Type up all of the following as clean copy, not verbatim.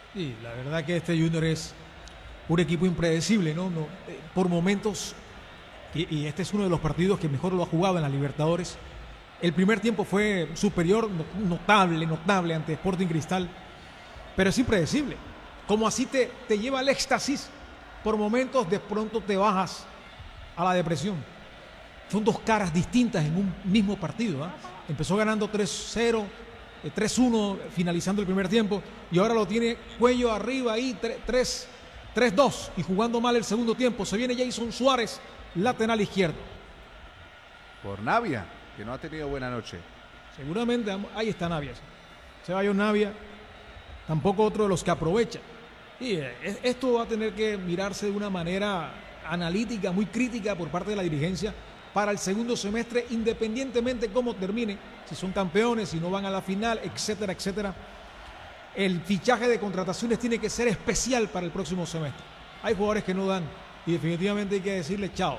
Sí, la verdad que este Junior es un equipo impredecible, ¿no? Por momentos, y este es uno de los partidos que mejor lo ha jugado en la Libertadores. El primer tiempo fue superior, notable ante Sporting Cristal, pero es impredecible. Como así te lleva al éxtasis, por momentos de pronto te bajas a la depresión. Son dos caras distintas en un mismo partido, ¿eh? Empezó ganando 3-0, 3-1 finalizando el primer tiempo, y ahora lo tiene cuello arriba ahí, 3-2, y jugando mal el segundo tiempo. Se viene Jason Suárez, lateral izquierdo. Por Navia, que no ha tenido buena noche. Seguramente ahí está Navia. Ceballos Navia, tampoco otro de los que aprovecha. Y esto va a tener que mirarse de una manera analítica, muy crítica por parte de la dirigencia para el segundo semestre, independientemente cómo termine, si son campeones, si no van a la final, etcétera, etcétera. El fichaje de contrataciones tiene que ser especial para el próximo semestre. Hay jugadores que no dan y definitivamente hay que decirle chao.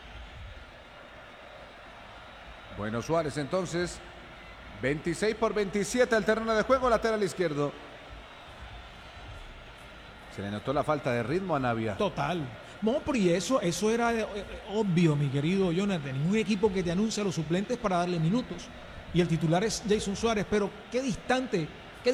Bueno, Suárez entonces, 26-27 al terreno de juego, lateral izquierdo. Se le notó la falta de ritmo a Navia. Total. No, pero y eso era obvio, mi querido Jonathan. Un equipo que te anuncia a los suplentes para darle minutos. Y el titular es Jason Suárez. Pero qué distante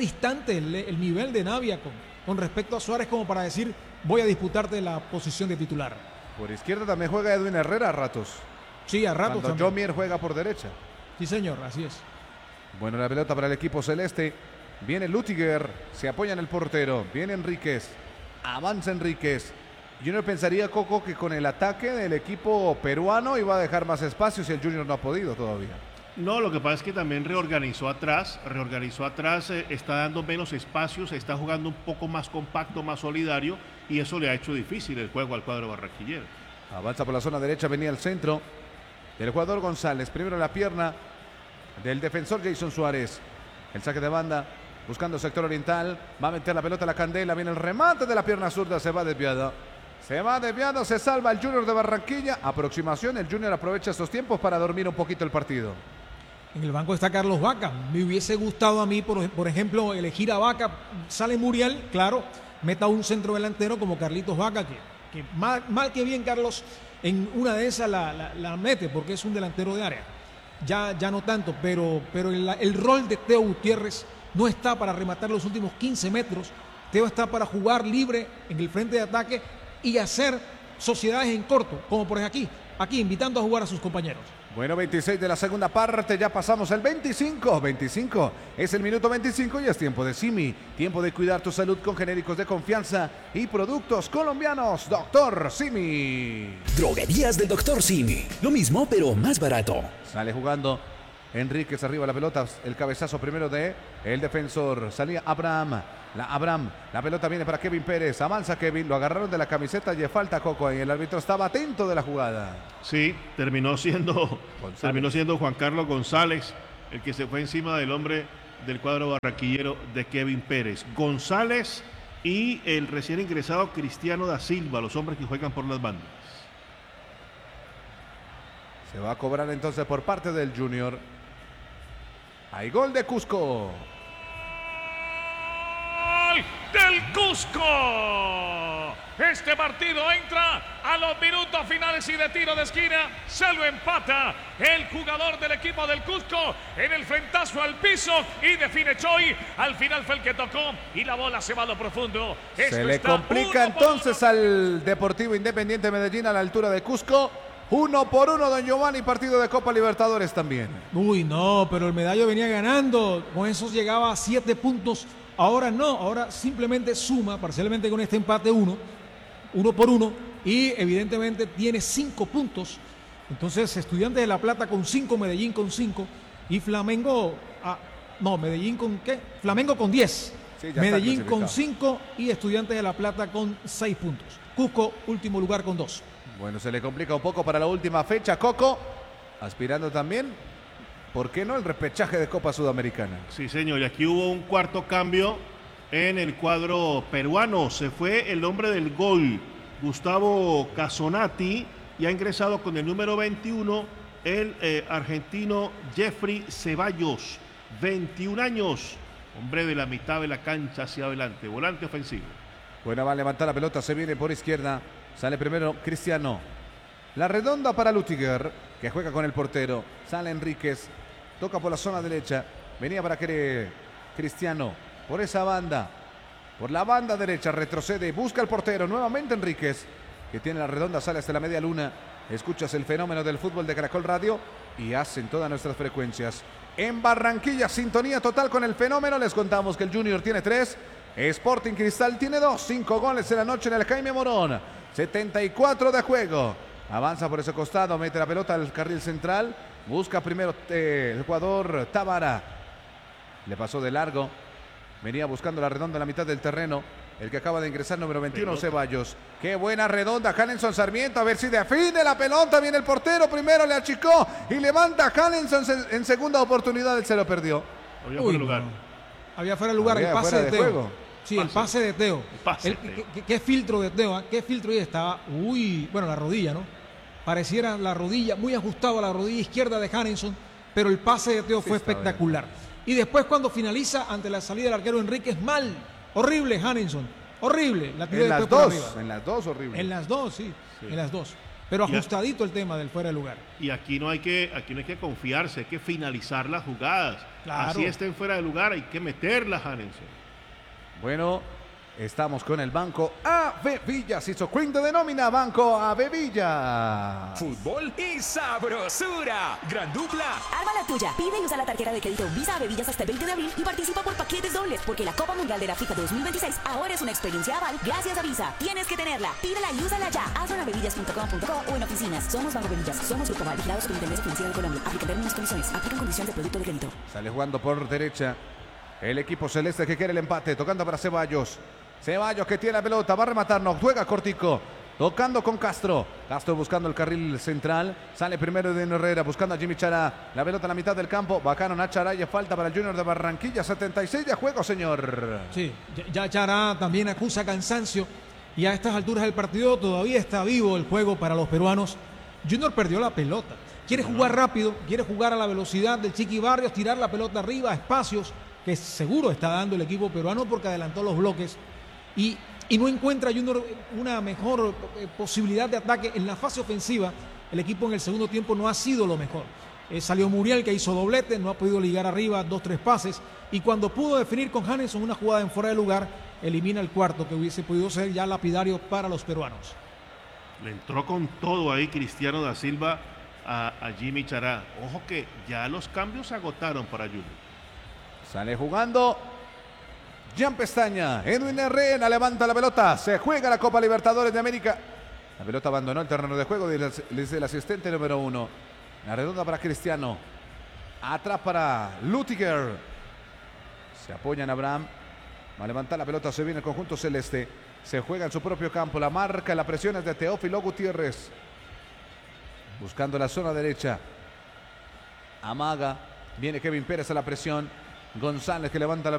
el nivel de Navia con respecto a Suárez como para decir voy a disputarte la posición de titular. Por izquierda también juega Edwin Herrera a ratos. Sí, a ratos cuando también. Jomier juega por derecha. Sí, señor, así es. Bueno, la pelota para el equipo celeste. Viene Lutiger, se apoya en el portero. Viene Enríquez, avanza Enríquez. Junior pensaría, Coco, que con el ataque del equipo peruano iba a dejar más espacios y el Junior no ha podido todavía. No, lo que pasa es que también reorganizó atrás, está dando menos espacios, está jugando un poco más compacto, más solidario, y eso le ha hecho difícil el juego al cuadro barranquillero. Avanza por la zona derecha, venía al centro del jugador González, primero la pierna del defensor Jason Suárez. El saque de banda, buscando sector oriental, va a meter la pelota a la candela, viene el remate de la pierna zurda, se va desviado. Se salva el Junior de Barranquilla. Aproximación, el Junior aprovecha estos tiempos para dormir un poquito el partido. En el banco está Carlos Vaca. Me hubiese gustado a mí, por ejemplo, elegir a Vaca. Sale Muriel, claro, meta un centro delantero como Carlitos Vaca, que mal que bien Carlos en una de esas la mete porque es un delantero de área. Ya no tanto, pero el rol de Teo Gutiérrez no está para rematar los últimos 15 metros. Teo está para jugar libre en el frente de ataque y hacer sociedades en corto, como por aquí invitando a jugar a sus compañeros. Bueno, 26 de la segunda parte, ya pasamos el 25. 25 es el minuto 25 y es tiempo de Simi. Tiempo de cuidar tu salud con genéricos de confianza y productos colombianos. Doctor Simi. Droguerías del Doctor Simi. Lo mismo, pero más barato. Sale jugando Enríquez, arriba la pelota, el cabezazo primero de el defensor. Salía Abraham, la pelota viene para Kevin Pérez, avanza Kevin, lo agarraron de la camiseta y le falta Coco ahí, el árbitro estaba atento de la jugada. Sí, terminó siendo Juan Carlos González el que se fue encima del hombre del cuadro barranquillero de Kevin Pérez. González y el recién ingresado Cristiano da Silva, los hombres que juegan por las bandas. Se va a cobrar entonces por parte del Junior. Hay gol de Cusco. ¡Gol del Cusco! Este partido entra a los minutos finales y de tiro de esquina se lo empata el jugador del equipo del Cusco en el frentazo al piso y define Choi. Al final fue el que tocó y la bola se va a lo profundo. Se le complica entonces al Deportivo Independiente Medellín a la altura de Cusco. 1-1, don Giovanni, partido de Copa Libertadores también. Uy, no, pero el Medallo venía ganando, con esos llegaba a 7 puntos, ahora no, ahora simplemente suma parcialmente con este empate 1 por 1, y evidentemente tiene 5 puntos. Entonces, Estudiantes de La Plata con 5, Medellín con 5, y Flamengo, Medellín con ¿qué? Flamengo con 10, sí, Medellín con 5 y Estudiantes de La Plata con 6 puntos. Cusco, último lugar con 2. Bueno, se le complica un poco para la última fecha. Coco, aspirando también, ¿por qué no el repechaje de Copa Sudamericana? Sí, señor, y aquí hubo un cuarto cambio en el cuadro peruano. Se fue el hombre del gol, Gustavo Casonati, y ha ingresado con el número 21 el argentino Jeffrey Ceballos, 21 años. Hombre de la mitad de la cancha hacia adelante, volante ofensivo. Bueno, va a levantar la pelota, se viene por izquierda. Sale primero Cristiano. La redonda para Lutiger, que juega con el portero. Sale Enríquez, toca por la zona derecha. Venía para que Cristiano, por esa banda. Por la banda derecha, retrocede, busca el portero. Nuevamente Enríquez, que tiene la redonda, sale hasta la media luna. Escuchas el fenómeno del fútbol de Caracol Radio y hacen todas nuestras frecuencias. En Barranquilla, sintonía total con el fenómeno. Les contamos que el Junior tiene 3, Sporting Cristal tiene 2, 5 goles en la noche en el Jaime Morón. 74 de juego. Avanza por ese costado, mete la pelota al carril central. Busca primero el jugador Tábara. Le pasó de largo. Venía buscando la redonda en la mitad del terreno. El que acaba de ingresar, número 21, pelota. Ceballos. Qué buena redonda, Hanenson Sarmiento. A ver si define la pelota. Viene el portero. Primero le achicó y levanta Hanenson en segunda oportunidad. Él se lo perdió. Había fuera de lugar. No. Había fuera de lugar. El pase de Teo. Juego. Sí, el pase de Teo. ¿Qué filtro de Teo? ¿Qué filtro ahí estaba? Uy, bueno, la rodilla, ¿no? Pareciera la rodilla, muy ajustado a la rodilla izquierda de Hanenson, pero el pase de Teo fue espectacular. Bien. Y después cuando finaliza ante la salida del arquero Enríquez, mal. Horrible Hanenson, horrible. La tiró después por arriba. En las dos, horrible. En las dos, sí, en las dos. Pero ajustadito el tema del fuera de lugar. Y aquí no hay que confiarse, hay que finalizar las jugadas. Claro. Así estén fuera de lugar, hay que meterla, Hanenson. Bueno, estamos con el Banco AB Villa. Siso Queen de denomina Banco AB Villa. Fútbol y sabrosura. Gran dupla. Arma la tuya. Pide y usa la tarjeta de crédito Visa AB Villas hasta el 20 de abril y participa por paquetes dobles, porque la Copa Mundial de la FIFA 2026 ahora es una experiencia aval gracias a Visa. Tienes que tenerla. Pídela y úsala ya. Hazlo en avevillas.com.co o en oficinas. Somos Banco Villas. Somos Grupo Aval, vigilados por Intendencia Financiera de Colombia. Aplican términos y condiciones. Aplican condiciones de producto de crédito. Sale jugando por derecha el equipo celeste que quiere el empate. Tocando para Ceballos. Ceballos que tiene la pelota, va a rematarnos, juega cortico, tocando con Castro. Castro buscando el carril central, sale primero de Herrera, buscando a Jimmy Chará. La pelota en la mitad del campo, bajaron a Chará y falta para el Junior de Barranquilla. 76 de juego, señor. Sí, ya Chará también acusa cansancio y a estas alturas del partido todavía está vivo el juego para los peruanos. Junior perdió la pelota, quiere jugar rápido, quiere jugar a la velocidad del Chiqui Barrios, tirar la pelota arriba a espacios que seguro está dando el equipo peruano porque adelantó los bloques. Y no encuentra Junior una mejor posibilidad de ataque en la fase ofensiva. El equipo en el segundo tiempo no ha sido lo mejor. Salió Muriel, que hizo doblete, no ha podido ligar arriba 2-3 pases. Y cuando pudo definir con Hanenson una jugada en fuera de lugar, elimina el cuarto, que hubiese podido ser ya lapidario para los peruanos. Le entró con todo ahí Cristiano da Silva a Jimmy Chará. Ojo que ya los cambios se agotaron para Junior. Sale jugando Jean Pestaña. Edwin Herrera levanta la pelota. Se juega la Copa Libertadores de América. La pelota abandonó el terreno de juego desde el asistente número 1. La redonda para Cristiano. Atrás para Lutiger. Se apoya en Abraham. Va a levantar la pelota. Se viene el conjunto celeste. Se juega en su propio campo. La marca, la presión es de Teófilo Gutiérrez. Buscando la zona derecha. Amaga. Viene Kevin Pérez a la presión. González que levanta la